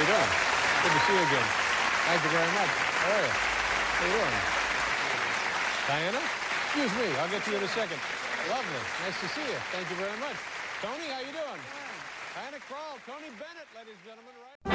you doing? Good to see you again. Thank you very much. How are you? How you doing? Diana? Excuse me. I'll get to you in a second. Lovely. Nice to see you. Thank you very much. Tony, how you doing? Diana Krall, Tony Bennett, ladies and gentlemen. Right.